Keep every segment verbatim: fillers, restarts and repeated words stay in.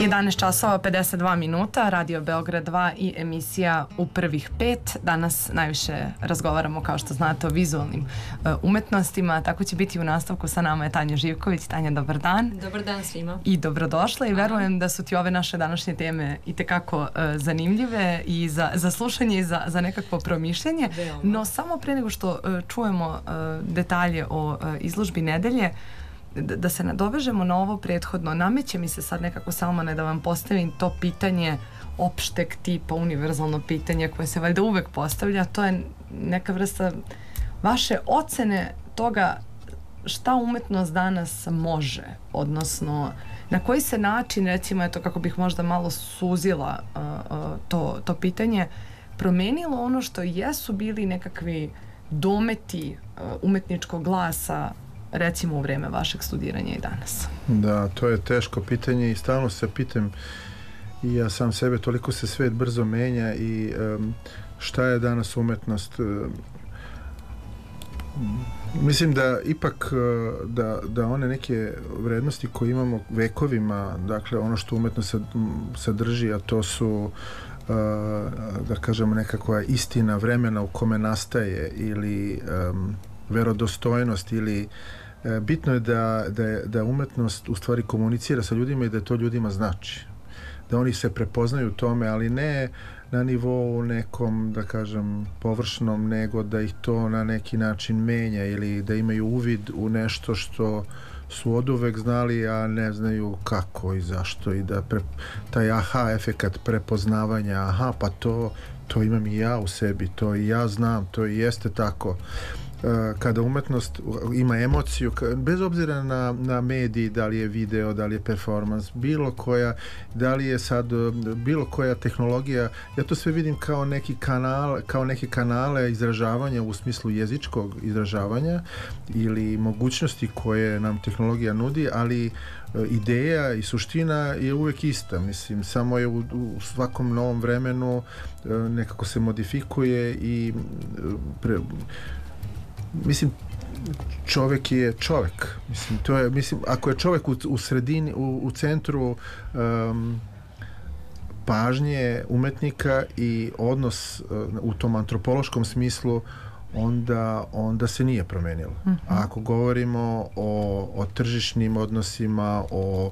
jedanaest časova pedeset dva minuta, Radio Beograd dva i emisija U prvih pet. Danas najviše razgovaramo, kao što znate, o vizualnim uh, umetnostima. Tako će biti u nastavku. Sa nama je Tanja Živković. Tanja, dobar dan. Dobar dan svima. I dobrodošla i verujem da su ti ove naše današnje teme itekako uh, zanimljive i za, za slušanje i za, za nekakvo promišljanje. Veoma. No samo pre nego što uh, čujemo uh, detalje o uh, izložbi nedelje, da, da se nadovežemo na ovo prethodno, nameće mi se sad nekako samo ne da vam postavim to pitanje opšteg tipa, univerzalno pitanje koje se valjda uvek postavlja. To je neka vrsta vaše ocene toga šta umetnost danas može, odnosno na koji se način, recimo, eto kako bih možda malo suzila uh, uh, to, to pitanje, promenilo ono što jesu bili nekakvi dometi uh, umetničkog glasa, recimo u vreme vašeg studiranja i danas? Da, to je teško pitanje i stalno se pitam i ja sam sebe, toliko se svet brzo menja i um, šta je danas umetnost? Um, mislim da ipak da, da one neke vrednosti koje imamo vekovima, dakle ono što umetnost sadrži, a to su uh, da kažemo nekakva istina vremena u kome nastaje ili um, verodostojnost ili e, bitno je da, da, da umetnost u stvari komunicira sa ljudima i da to ljudima znači. Da oni se prepoznaju u tome, ali ne na nivou nekom, da kažem, površnom, nego da ih to na neki način menja ili da imaju uvid u nešto što su oduvek znali, a ne znaju kako i zašto i da pre, taj aha efekat prepoznavanja, aha, pa to, to imam i ja u sebi, to i ja znam, to i jeste tako. Kada umetnost ima emociju, bez obzira na, na mediji, da li je video, da li je performans, bilo koja, da li je sad bilo koja tehnologija, ja to sve vidim kao neki kanal, kao neke kanale izražavanja u smislu jezičkog izražavanja ili mogućnosti koje nam tehnologija nudi, ali ideja i suština je uvek ista, mislim, samo je u, u svakom novom vremenu nekako se modifikuje i pre, mislim, čovek je čovek. Mislim, to je, mislim, ako je čovek u, u sredini, u, u centru um, pažnje umetnika i odnos uh, u tom antropološkom smislu, onda, onda se nije promenilo. Mm-hmm. A ako govorimo o, o tržišnim odnosima, o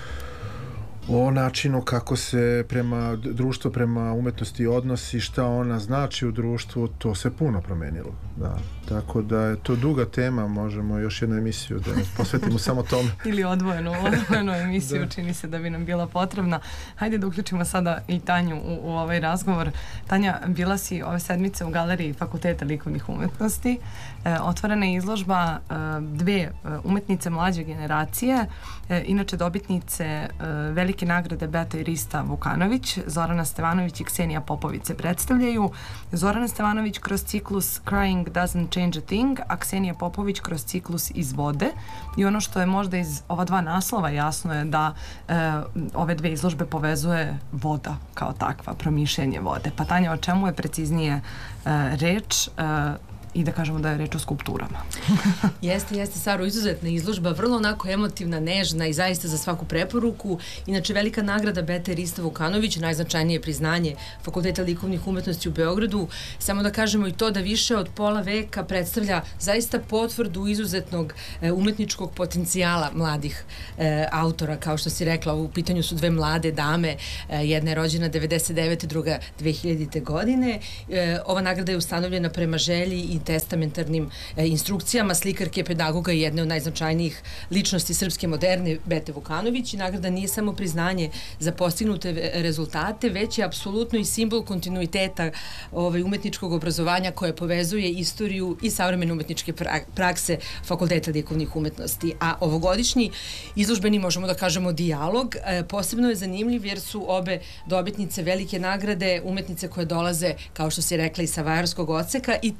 o načinu kako se prema društvo, prema umetnosti odnosi, šta ona znači u društvu, to se puno promenilo. Da. Tako da je to duga tema, možemo još jednu emisiju da posvetimo samo tome. Ili odvojenu, odvojenu emisiju, da. Čini se da bi nam bila potrebna. Hajde da uključimo sada i Tanju u, u ovaj razgovor. Tanja, bila si ove sedmice u galeriji Fakulteta likovnih umetnosti. E, otvorena je izložba e, dve e, umetnice mlađe generacije, e, inače dobitnice e, velike nagrade Beta i Rista Vukanović. Zorana Stevanović i Ksenija Popović se predstavljaju. Zorana Stevanović kroz ciklus Crying Doesn't Change a Thing, a Ksenija Popović kroz ciklus Iz vode. I ono što je možda iz ova dva naslova jasno je da e, ove dve izložbe povezuje voda kao takva, promišljanje vode. Pa Tanja, o čemu je preciznije e, reč? E, i da kažemo da je reč o skulpturama. Jeste, jeste, Saro, izuzetna izložba, vrlo onako emotivna, nežna i zaista za svaku preporuku. Inače, velika nagrada Beta i Rista Vukanović, najznačajnije priznanje Fakulteta likovnih umetnosti u Beogradu. Samo da kažemo i to da više od pola veka predstavlja zaista potvrdu izuzetnog e, umetničkog potencijala mladih e, autora, kao što si rekla, u pitanju su dve mlade dame, e, jedna je rođena devedeset devete. druga dve hiljadite. godine. E, ova nagrada je ustanovljena prema želji i testamentarnim e, instrukcijama slikarke, pedagoga i jedne od najznačajnijih ličnosti srpske moderne, Bete Vukanović. I nagrada nije samo priznanje za postignute rezultate, već je apsolutno i simbol kontinuiteta ovaj, umetničkog obrazovanja koje povezuje istoriju i savremene umetničke prakse Fakulteta likovnih umetnosti. A ovogodišnji izložbeni, možemo da kažemo, dijalog, e, posebno je zanimljiv jer su obe dobitnice velike nagrade, umetnice koje dolaze, kao što si rekla, iz Savajarskog odseka, i to iz klasa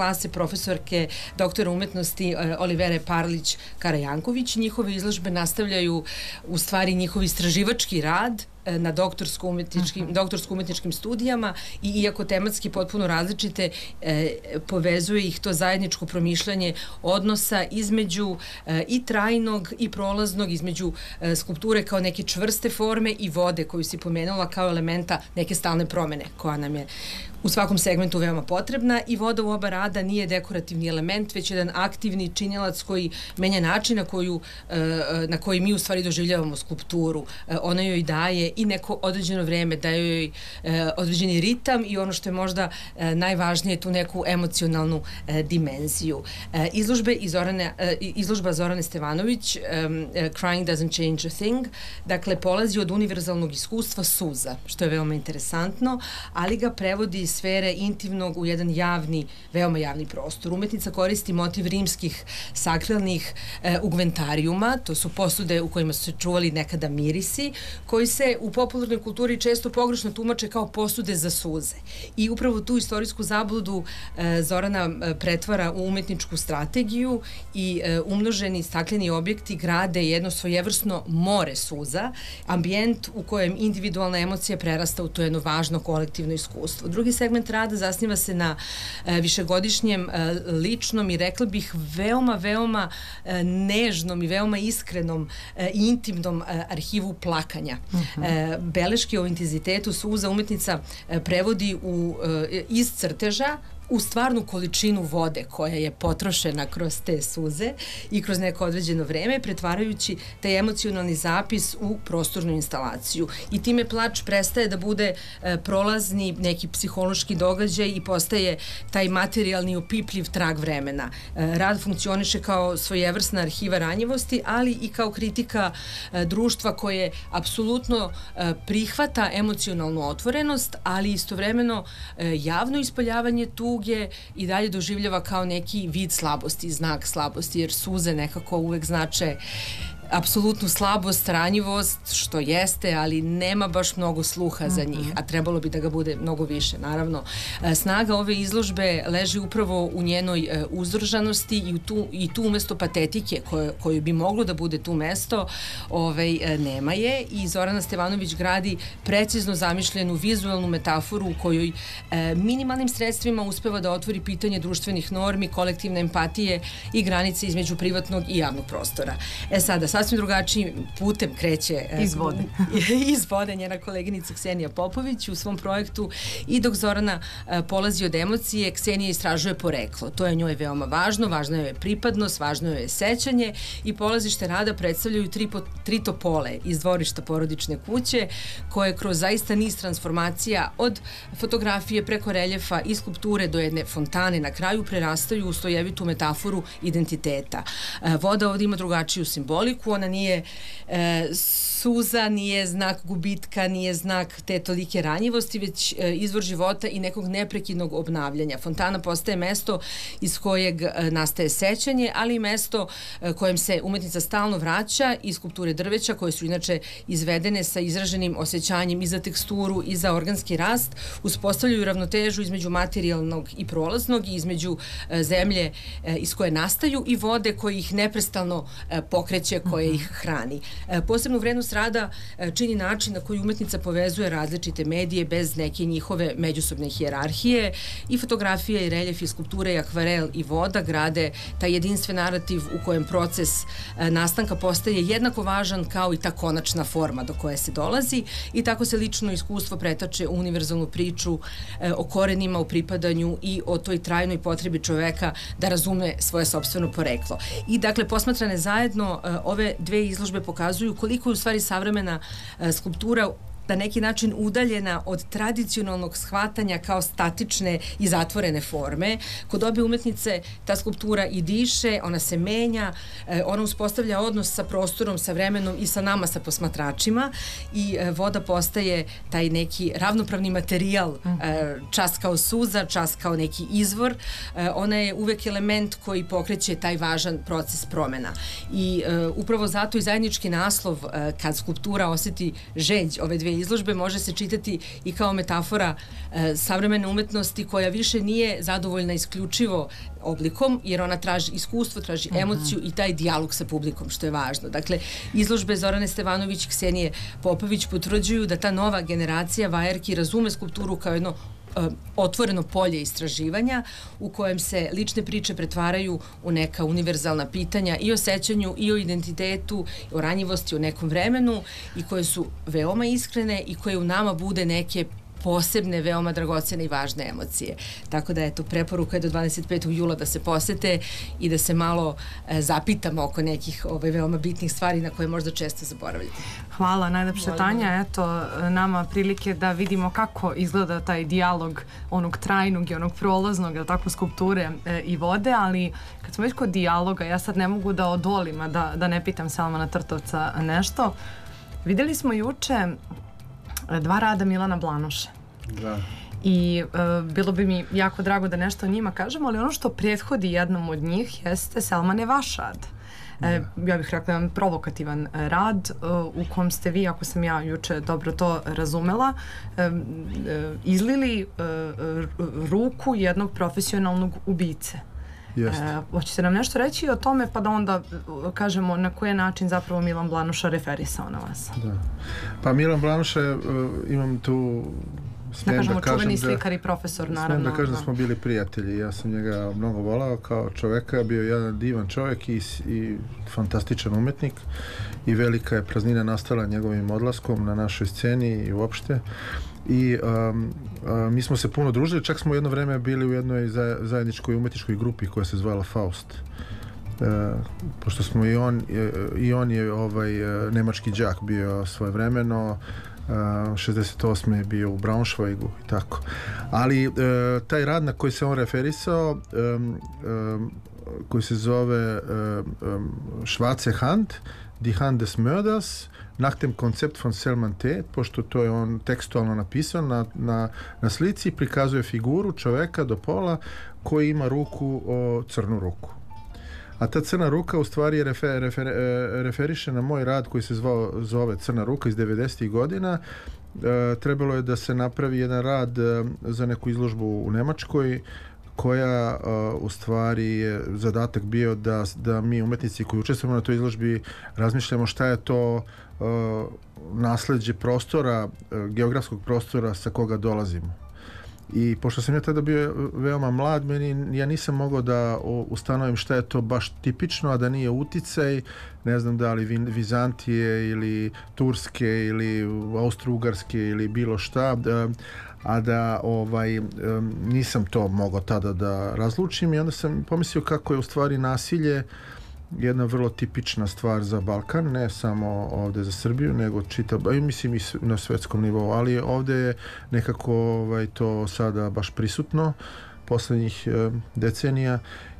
klase profesorke doktora umetnosti Olivere Parlić-Karajanković. Njihove izložbe nastavljaju u stvari njihov istraživački rad na doktorsko-umetničkim, uh-huh. doktorsko-umetničkim studijama i iako tematski potpuno različite, e, povezuje ih to zajedničko promišljanje odnosa između e, i trajnog i prolaznog, između e, skulpture kao neke čvrste forme i vode koju si pomenula kao elementa neke stalne promene koja nam je u svakom segmentu veoma potrebna i voda u oba rada nije dekorativni element, već jedan aktivni činilac koji menja način na, koju, na koji mi u stvari doživljavamo skulpturu. Ona joj daje i neko određeno vreme, daje joj određeni ritam i ono što je možda najvažnije, tu neku emocionalnu dimenziju. Izložbe Zorane, izložba Zorane Stevanović, Crying Doesn't Change a Thing, dakle polazi od univerzalnog iskustva suza, što je veoma interesantno, ali ga prevodi iz sfere intimnog u jedan javni, veoma javni prostor. Umetnica koristi motiv rimskih sakralnih e, ugventarijuma, to su posude u kojima su se čuvali nekada mirisi, koji se u popularnoj kulturi često pogrešno tumače kao posude za suze. I upravo tu istorijsku zabludu e, Zorana e, pretvara u umetničku strategiju i e, umnoženi stakleni objekti grade jedno svojevrsno more suza, ambijent u kojem individualna emocija prerasta u to jedno važno kolektivno iskustvo. Drugi segment rada zasniva se na e, višegodišnjem e, ličnom i rekla bih veoma, veoma e, nežnom i veoma iskrenom i e, intimnom e, arhivu plakanja. Uh-huh. e, beleške o intenzitetu suza umetnica e, prevodi u, e, iz crteža u stvarnu količinu vode koja je potrošena kroz te suze i kroz neko određeno vreme, pretvarajući taj emocionalni zapis u prostornu instalaciju. I time plač prestaje da bude e, prolazni neki psihološki događaj i postaje taj materijalni opipljiv trag vremena. E, rad funkcioniše kao svojevrsna arhiva ranjivosti, ali i kao kritika e, društva koje apsolutno e, prihvata emocionalnu otvorenost, ali istovremeno e, javno ispoljavanje tu i dalje doživljava kao neki vid slabosti, znak slabosti, jer suze nekako uvek znače apsolutnu slabost, ranjivost, što jeste, ali nema baš mnogo sluha za njih, a trebalo bi da ga bude mnogo više, naravno. Snaga ove izložbe leži upravo u njenoj uzdržanosti i, u tu, i tu umesto patetike koje, koju bi moglo da bude tu mesto, ovaj, nema je i Zorana Stevanović gradi precizno zamišljenu vizualnu metaforu u kojoj e, minimalnim sredstvima uspeva da otvori pitanje društvenih normi, kolektivne empatije i granice između privatnog i javnog prostora. E sada, sasvim drugačijim putem kreće iz vode. iz vode njena koleginica Ksenija Popović u svom projektu i dok Zorana a, polazi od emocije, Ksenija istražuje poreklo. To je njoj veoma važno, važna joj je pripadnost, važno joj je sećanje i polazište rada predstavljaju tri, po, tri topole iz dvorišta porodične kuće koje kroz zaista niz transformacija od fotografije preko reljefa i skulpture do jedne fontane na kraju prerastaju u slojevitu metaforu identiteta. A, voda ovdje ima drugačiju simboliku, ona nije e, suza, nije znak gubitka, nije znak te tolike ranjivosti, već e, izvor života i nekog neprekidnog obnavljanja. Fontana postaje mesto iz kojeg e, nastaje sećanje, ali i mesto e, kojem se umetnica stalno vraća i skulpture drveća koje su inače izvedene sa izraženim osjećanjem i za teksturu i za organski rast, uspostavljaju ravnotežu između materijalnog i prolaznog i između e, zemlje e, iz koje nastaju i vode koje ih neprestano e, pokreće, koje ih hrani. E, posebnu vrednost rada e, čini način na koji umetnica povezuje različite medije bez neke njihove međusobne hijerarhije i fotografija i reljef i skulpture i akvarel i voda grade taj jedinstven narativ u kojem proces e, nastanka postaje jednako važan kao i ta konačna forma do koje se dolazi i tako se lično iskustvo pretače u univerzalnu priču e, o korenima, o pripadanju i o toj trajnoj potrebi čoveka da razume svoje sopstveno poreklo. I dakle, posmatrane zajedno, ove dve izložbe pokazuju koliko je u stvari savremena skulptura na neki način udaljena od tradicionalnog shvatanja kao statične i zatvorene forme. Kod obe umetnice ta skulptura i diše, ona se menja, ona uspostavlja odnos sa prostorom, sa vremenom i sa nama, sa posmatračima i voda postaje taj neki ravnopravni materijal, čas kao suza, čas kao neki izvor. Ona je uvek element koji pokreće taj važan proces promena. I upravo zato i zajednički naslov kad skulptura osjeti žeđ ove dve izložbe može se čitati i kao metafora e, savremene umetnosti koja više nije zadovoljna isključivo oblikom, jer ona traži iskustvo, traži uh-huh. emociju i taj dijalog sa publikom, što je važno. Dakle, izložbe Zorane Stevanović, Ksenije Popović potvrđuju da ta nova generacija vajerki razume skulpturu kao jedno otvoreno polje istraživanja u kojem se lične priče pretvaraju u neka univerzalna pitanja i o sećanju i o identitetu, o ranjivosti u nekom vremenu i koje su veoma iskrene i koje u nama bude neke posebne, veoma dragocene i važne emocije. Tako da, eto, preporuka je do dvadeset petog jula da se posete i da se malo e, zapitamo oko nekih ovaj, veoma bitnih stvari na koje možda često zaboravljate. Hvala, najlepša Tanja. Eto, nama prilike da vidimo kako izgleda taj dijalog onog trajnog i onog prolaznog, ili tako, skulpture e, i vode, ali kad smo već kod dijaloga, ja sad ne mogu da odolim, a da, da ne pitam Salmana Trtovca nešto. Videli smo juče dva rada Milana Blanuše. Da. I e, bilo bi mi jako drago da nešto o njima kažemo, ali ono što prethodi jednom od njih jeste Selmane vaš rad. E, ja bih rekla jedan provokativan rad e, u kom ste vi, ako sam ja juče dobro to razumela, e, e, izlili e, ruku jednog profesionalnog ubice. E, hoćete nam nešto reći o tome, pa da onda kažemo na koji način zapravo Milan Blanuša referisao na vas? Da. Pa Milan Blanuša, uh, imam tu da kažemo da čuveni slikar i profesor, naravno. Smijem da kažem da smo bili prijatelji. Ja sam njega mnogo volao kao čoveka, bio jedan divan čovjek i, i fantastičan umetnik i velika je praznina nastala njegovim odlaskom na našoj sceni i uopšte. I um, uh, mi smo se puno družili, čak smo jedno vreme bili u jednoj zajedničkoj umetničkoj grupi koja se zvala Faust. Uh, pošto smo i on, i on je ovaj, nemački đak bio svojevremeno, Uh, šezdeset osme je bio u Braunschweigu i tako. Ali uh, taj rad na koji se on referisao um, um, koji se zove um, um, Schwarze Hand, Die Hand des Mörders, nach dem Konzept von Selman T, pošto to je on tekstualno napisao na, na, na slici, prikazuje figuru čoveka do pola koji ima ruku, o, crnu ruku. A ta crna ruka u stvari refer, refer, referiše na moj rad koji se zvao, zove Crna ruka iz devedesetih godina. E, trebalo je da se napravi jedan rad za neku izložbu u Nemačkoj koja uh, u stvari je zadatak bio da, da mi umetnici koji učestvujemo na toj izložbi razmišljamo šta je to uh, nasleđe prostora, uh, geografskog prostora sa koga dolazimo. I pošto sam ja tada bio veoma mlad, meni, ja nisam mogao da ustanovim šta je to baš tipično, a da nije uticaj, ne znam da li Vizantije ili Turske ili Austro-Ugarske ili bilo šta, da, a da ovaj, nisam to mogao tada da razlučim i onda sam pomislio kako je u stvari nasilje jedna vrlo tipična stvar za Balkan, ne samo ovdje za Srbiju, nego čitav, mislim i na svetskom nivou, ali ovdje je nekako ovaj, to sada baš prisutno poslednjih e, decenija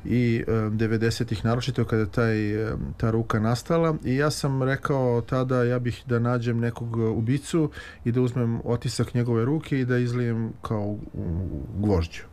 i e, devedesetih naročito kada taj, e, ta ruka nastala i ja sam rekao tada ja bih da nađem nekog ubicu i da uzmem otisak njegove ruke i da izlijem kao u, u gvožđu.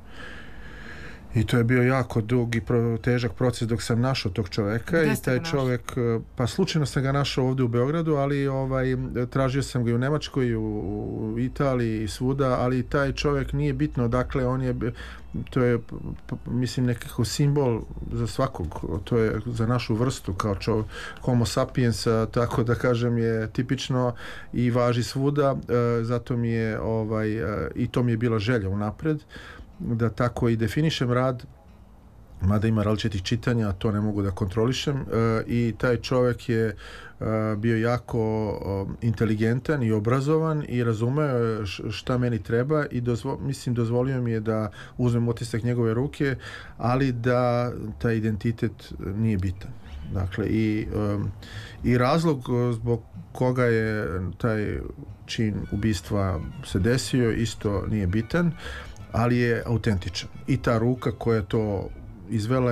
I to je bio jako dug i pro, težak proces dok sam našao tog čoveka. Gde i taj čovek, pa slučajno sam ga našao ovdje u Beogradu, ali ovaj, tražio sam ga i u Nemačkoj, i u, u Italiji i svuda, ali taj čovek nije bitno, dakle on je, to je mislim nekako simbol za svakog, to je za našu vrstu kao čov, homo sapiens, tako da kažem je tipično i važi svuda, zato mi je ovaj, i to mi je bila želja unapred da tako i definišem rad, mada ima različitih čitanja, to ne mogu da kontrolišem, e, i taj čovjek je e, bio jako o, inteligentan i obrazovan i razumeo šta meni treba i dozvo, mislim dozvolio mi je da uzmem otisak njegove ruke, ali da taj identitet nije bitan. Dakle, i, um, i razlog zbog koga je taj čin ubistva se desio isto nije bitan, ali je autentičan. I ta ruka koja je to izvela